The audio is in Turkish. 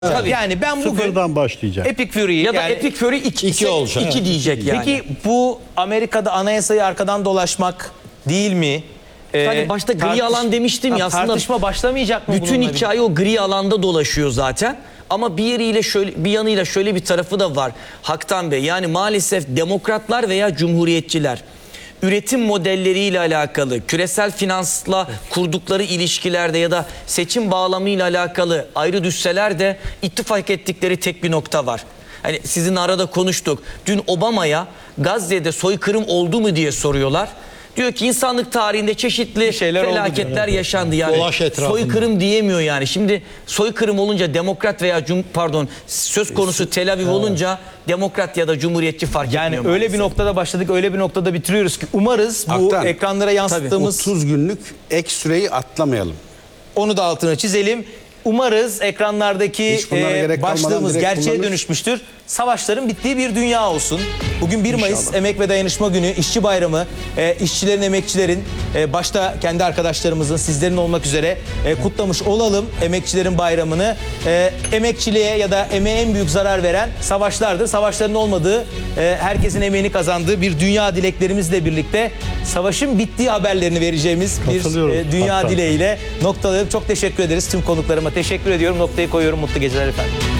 Tabii. Yani ben bugün Sıfırdan başlayacak. Epic Fury'yi Ya da yani, Epic Fury 2 olacak. 2 diyecek yani. peki bu Amerika'da anayasayı arkadan dolaşmak değil mi? Hani başta gri alan demiştim ya, aslında tartışma başlamayacak mı? bütün bununla hikaye o gri alanda dolaşıyor zaten. Ama bir yanıyla şöyle bir tarafı da var Haktan Bey. Yani maalesef demokratlar veya cumhuriyetçiler üretim modelleriyle alakalı, küresel finansla kurdukları ilişkilerde ya da seçim bağlamıyla alakalı ayrı düşseler de ittifak ettikleri tek bir nokta var. Hani sizin arada konuştuk. Dün Obama'ya Gazze'de soykırım oldu mu diye soruyorlar. Diyor ki insanlık tarihinde çeşitli şeyler oldu felaketler diyor. yaşandı yani. Dolaş etrafında. Soykırım diyemiyor yani. Şimdi soykırım olunca demokrat veya söz konusu Tel Aviv olunca demokrat ya da cumhuriyetçi fark Yani etmiyor. öyle bir noktada başladık, öyle bir noktada bitiriyoruz ki umarız bu Haktan. ekranlara yansıttığımız 30 günlük ek süreyi atlamayalım. onu da altına çizelim. Umarız ekranlardaki Hiç bunlara gerek kalmadan başlığımız direkt gerçeğe kullanır. dönüşmüştür. Savaşların bittiği bir dünya olsun. Bugün 1 Mayıs İnşallah. Emek ve Dayanışma Günü, İşçi Bayramı, işçilerin, emekçilerin, başta kendi arkadaşlarımızın, sizlerin olmak üzere kutlamış olalım emekçilerin bayramını. Emekçiliğe ya da emeğe en büyük zarar veren savaşlardır. Savaşların olmadığı, herkesin emeğini kazandığı bir dünya dileklerimizle birlikte savaşın bittiği haberlerini vereceğimiz bir Katılıyorum. dünya Hatta. dileğiyle noktalayıp çok teşekkür ederiz. Tüm konuklarıma teşekkür ediyorum. Noktayı koyuyorum. Mutlu geceler efendim.